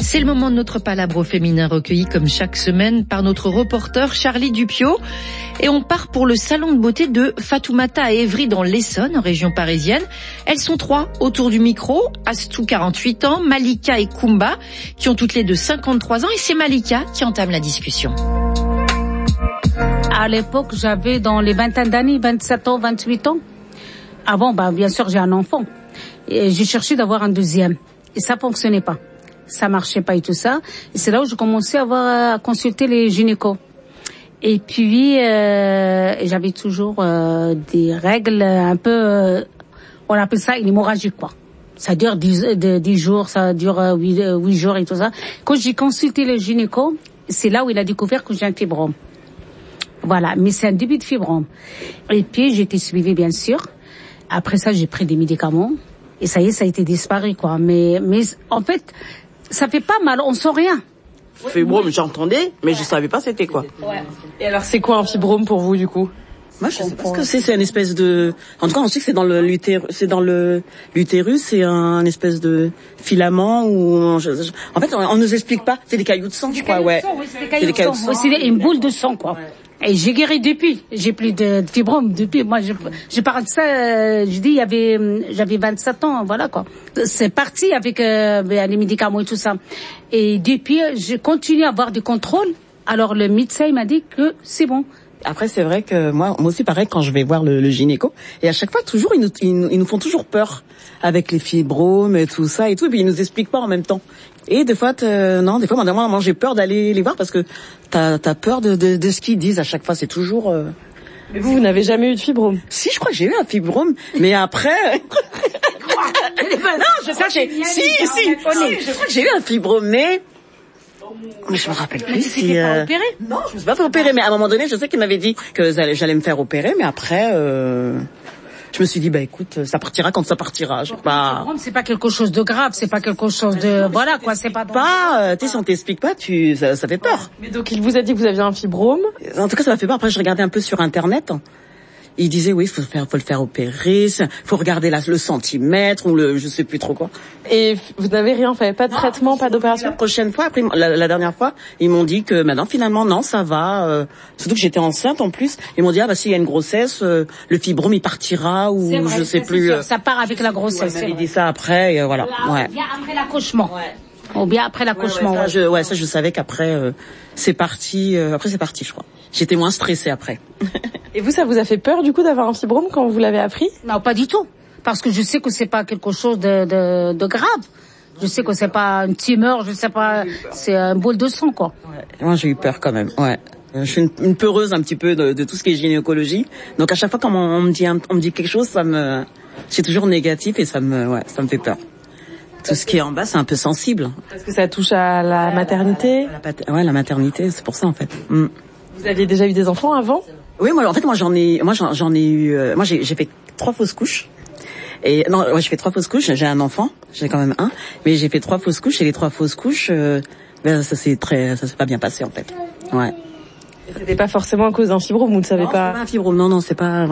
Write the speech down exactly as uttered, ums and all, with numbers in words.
C'est le moment de notre palabre féminin recueilli comme chaque semaine par notre reporter Charlie Dupiot. Et on part pour le salon de beauté de Fatoumata à Évry dans l'Essonne, en région parisienne. Elles sont trois autour du micro, Astou, quarante-huit ans, Malika et Koumba, qui ont toutes les deux cinquante-trois ans. Et c'est Malika qui entame la discussion. À l'époque, j'avais dans les vingtaines d'années, vingt-sept ans, vingt-huit ans. Avant, bah, bien sûr, j'ai un enfant. Et j'ai cherché d'avoir un deuxième. Et ça fonctionnait pas. Ça marchait pas et tout ça. Et c'est là où j'ai commencé à, avoir, à consulter les gynécos. Et puis, euh, j'avais toujours euh, des règles un peu, euh, on appelle ça une hémorragie, quoi. Ça dure dix, dix jours, ça dure huit, huit jours et tout ça. Quand j'ai consulté le gynéco, c'est là où il a découvert que j'ai un fibrome. Voilà, mais c'est un début de fibrome. Et puis, j'ai été suivie, bien sûr. Après ça, j'ai pris des médicaments. Et ça y est, ça a été disparu, quoi. Mais, mais en fait, ça fait pas mal, on sent rien. Fibrome, j'entendais, mais ouais. Je savais pas c'était quoi. Ouais. Et alors, c'est quoi un fibrome pour vous, du coup? Moi, je sais pas ce que c'est. C'est une espèce de. En tout cas, on sait que c'est dans le l'utérus. C'est dans le l'utérus. C'est un espèce de filament où. On, je, je, en fait, on, on nous explique pas. C'est des cailloux de sang, je crois. Ouais. Sang, oui, c'est des cailloux, des cailloux de sang. De sang. Oui, c'est une boule de sang, quoi. Ouais. Et j'ai guéri depuis. J'ai plus de, de fibrome depuis. Moi, je, je parle de ça. Euh, je dis, il y avait, j'avais vingt-sept ans, voilà quoi. C'est parti avec euh, les médicaments et tout ça. Et depuis, je continue à avoir des contrôles. Alors le médecin il m'a dit que c'est bon. Après, c'est vrai que moi, moi aussi, pareil, quand je vais voir le, le gynéco, et à chaque fois, toujours, ils nous, ils, nous, ils nous font toujours peur avec les fibromes et tout ça et tout, et puis ils nous expliquent pas en même temps. Et des fois, non, des fois, moi, moi, j'ai peur d'aller les voir parce que t'as, t'as peur de, de, de ce qu'ils disent à chaque fois. C'est toujours. Euh... Mais vous, vous n'avez jamais eu de fibrome? Si, je crois que j'ai eu un fibrome, mais après. non, je crois que j'ai. Si, si, si, je crois que j'ai eu un fibrome, mais. Mais je me rappelle plus. Mais tu t'étais euh... pas opéré? Non, je me suis pas fait opérer, mais à un moment donné, je sais qu'il m'avait dit que j'allais me faire opérer, mais après, euh... je me suis dit, bah écoute, ça partira quand ça partira. Je sais pas. C'est pas quelque chose de grave, c'est pas quelque chose de, non, voilà quoi, c'est pas. Pas, euh, tu sais, si on t'explique pas, tu, ça, ça fait peur. Mais donc il vous a dit que vous aviez un fibrome? En tout cas, ça m'a fait peur. Après, je regardais un peu sur Internet. Il disait oui, faut faire, faut le faire opérer, faut regarder la, le centimètre ou le, je sais plus trop quoi. Et vous n'avez rien fait, pas de non, traitement, pas d'opération? La prochaine fois, après la, la dernière fois, ils m'ont dit que maintenant finalement non, ça va. Euh, surtout que j'étais enceinte en plus. Ils m'ont dit ah bah s'il y a une grossesse, euh, le fibrome il partira ou vrai, je sais plus. Euh, ça part avec la grossesse. Ouais, ils m'avaient dit ça après, et, euh, voilà. Là, ouais. Bien après l'accouchement. Ouais. Ou bien après l'accouchement. Ouais, ouais, ça, je, ouais, ça je savais qu'après euh, c'est parti. Euh, après c'est parti, je crois. J'étais moins stressée après. Et vous, ça vous a fait peur du coup d'avoir un fibrome quand vous l'avez appris? Non, pas du tout, parce que je sais que c'est pas quelque chose de, de, de grave. Je sais que c'est pas une tumeur, je sais pas, c'est un bol de sang quoi. Ouais. Moi j'ai eu peur quand même. Ouais. Je suis une, une peureuse un petit peu de, de tout ce qui est gynécologie. Donc à chaque fois quand on, on me dit un, on me dit quelque chose, ça me, c'est toujours négatif et ça me, ouais, ça me fait peur. Tout ce qui est en bas, c'est un peu sensible. Parce que ça touche à la maternité. La, ouais, la maternité, c'est pour ça en fait. Mm. Vous aviez déjà eu des enfants avant? Oui, moi, en fait, moi, j'en ai, moi, j'en, j'en ai eu, euh, moi, j'ai, j'ai fait trois fausses couches. Et non, ouais, j'ai fait trois fausses couches. J'ai un enfant, j'ai quand même un, mais j'ai fait trois fausses couches et les trois fausses couches, euh, ben, ça s'est très, ça s'est pas bien passé en fait. Ouais. Et c'était pas forcément à cause d'un fibrome, vous ne savez non, pas? C'est pas un fibrome, non, non, c'est pas.